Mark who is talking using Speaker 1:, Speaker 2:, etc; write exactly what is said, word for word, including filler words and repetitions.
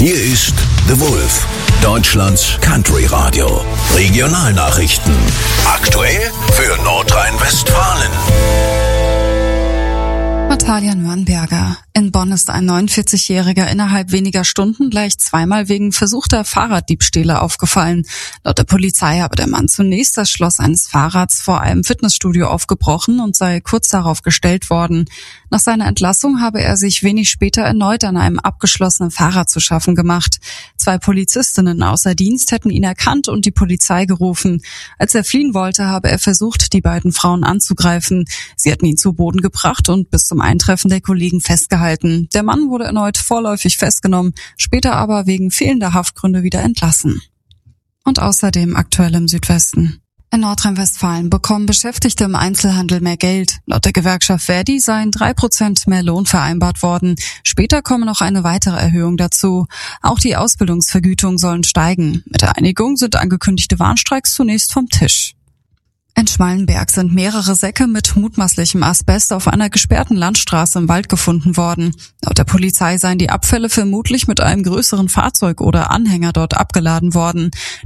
Speaker 1: Hier ist The Wolf, Deutschlands Country Radio. Regionalnachrichten. Aktuell für Nordrhein-Westfalen.
Speaker 2: Natalia Nürnberger. In Bonn ist ein neunundvierzigjähriger innerhalb weniger Stunden gleich zweimal wegen versuchter Fahrraddiebstähle aufgefallen. Laut der Polizei habe der Mann zunächst das Schloss eines Fahrrads vor einem Fitnessstudio aufgebrochen und sei kurz darauf gestellt worden. Nach seiner Entlassung habe er sich wenig später erneut an einem abgeschlossenen Fahrrad zu schaffen gemacht. Zwei Polizistinnen außer Dienst hätten ihn erkannt und die Polizei gerufen. Als er fliehen wollte, habe er versucht, die beiden Frauen anzugreifen. Sie hatten ihn zu Boden gebracht und bis zum Eintreffen der Kollegen festgehalten. Der Mann wurde erneut vorläufig festgenommen, später aber wegen fehlender Haftgründe wieder entlassen. Und außerdem aktuell im Südwesten. In Nordrhein-Westfalen bekommen Beschäftigte im Einzelhandel mehr Geld. Laut der Gewerkschaft Verdi seien drei Prozent mehr Lohn vereinbart worden. Später komme noch eine weitere Erhöhung dazu. Auch die Ausbildungsvergütungen sollen steigen. Mit der Einigung sind angekündigte Warnstreiks zunächst vom Tisch. In Schmallenberg sind mehrere Säcke mit mutmaßlichem Asbest auf einer gesperrten Landstraße im Wald gefunden worden. Laut der Polizei seien die Abfälle vermutlich mit einem größeren Fahrzeug oder Anhänger dort abgeladen worden.